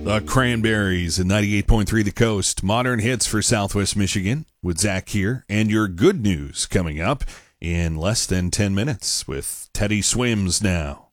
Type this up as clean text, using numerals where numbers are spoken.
The Cranberries and 98.3 The Coast. Modern hits for Southwest Michigan with Zach here. And your good news coming up in less than 10 minutes with Teddy Swims now.